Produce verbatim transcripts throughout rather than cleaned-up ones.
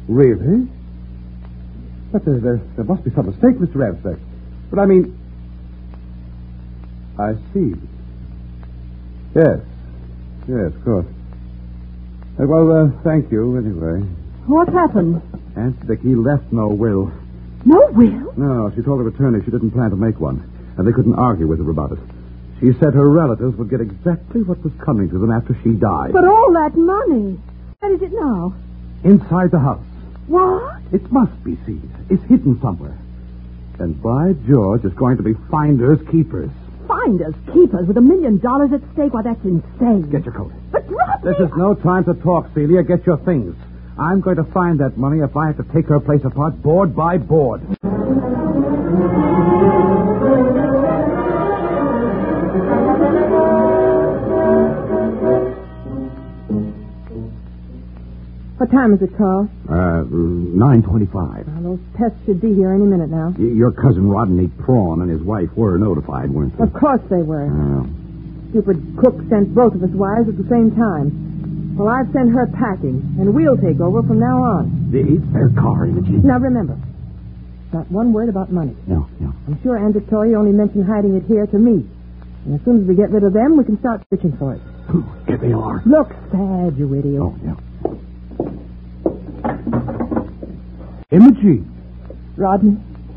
Really? But there, there, there must be some mistake, Mister Ramsbeck. But I mean... I see. Yes. Yes, of course. Uh, well, uh, thank you, anyway. What happened? Aunt Vicky left no will. No will? No, she told her attorney she didn't plan to make one, and they couldn't argue with her about it. She said her relatives would get exactly what was coming to them after she died. But all that money, where is it now? Inside the house. What? It must be seen. It's hidden somewhere. And by George, it's going to be finders keepers. Finders keepers with a million dollars at stake? Why, that's insane. Get your coat. But Rodney... This is no time to talk, Celia. Get your things. I'm going to find that money if I have to take her place apart board by board. What time is it, Carl? Uh, nine twenty-five. Well, those pests should be here any minute now. Y- your cousin Rodney Prawn and his wife were notified, weren't they? Of course they were. Oh. Stupid cook sent both of us wires at the same time. Well, I've sent her packing, and we'll take over from now on. It's their car, Imogene. Now, remember, not one word about money. No, no. I'm sure Aunt Victoria only mentioned hiding it here to me. And as soon as we get rid of them, we can start searching for it. Here they are. Look sad, you idiot. Oh, yeah. Imogene. Rodney,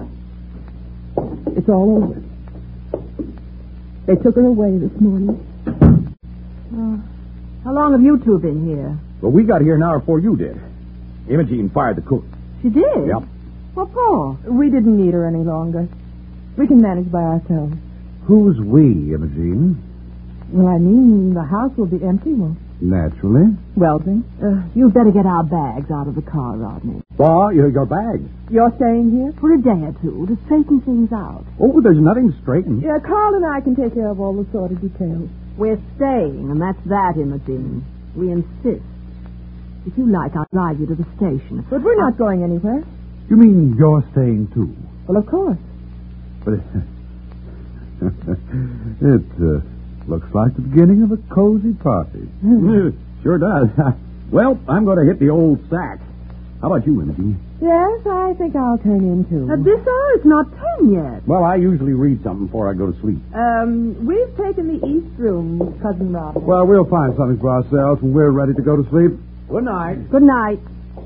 it's all over. They took her away this morning. Uh, how long have you two been here? Well, we got here an hour before you did. Imogene fired the cook. She did? Yep. What for? We didn't need her any longer. We can manage by ourselves. Who's we, Imogene? Well, I mean, the house will be empty, won't it? Naturally. Well, then, uh, you'd better get our bags out of the car, Rodney. Well, your, your bags. You're staying here? For a day or two, to straighten things out. Oh, there's nothing straightened. Yeah, Carl and I can take care of all the sordid details. We're staying, and that's that, Imogene. We insist. If you like, I'll drive you to the station. But we're not going anywhere. You mean you're staying, too? Well, of course. But it, it uh, looks like the beginning of a cozy party. Sure does. Well, I'm going to hit the old sack. How about you, Imogene? Yes, I think I'll turn in, too. At this hour, it's not ten yet. Well, I usually read something before I go to sleep. Um, we've taken the east room, Cousin Robin. Well, we'll find something for ourselves when we're ready to go to sleep. Good night. Good night.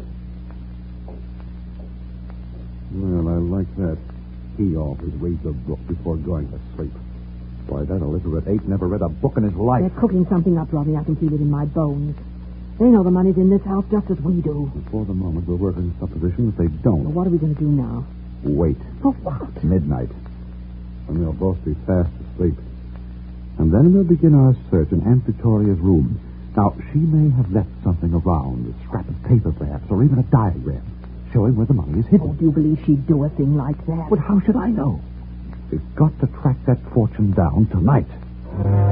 Well, I like that. He always reads a book before going to sleep. Boy, that Elizabeth ain't never read a book in his life. They're cooking something up, Rodney. I can feel it in my bones. They know the money's in this house just as we do. For the moment, we're working the supposition that they don't. Well, what are we going to do now? Wait. For what? Midnight. And we'll both be fast asleep. And then we'll begin our search in Aunt Victoria's room. Now, she may have left something around, a scrap of paper perhaps, or even a diagram, showing where the money is hidden. Oh, do you believe she'd do a thing like that? But how should I know? We've got to track that fortune down tonight.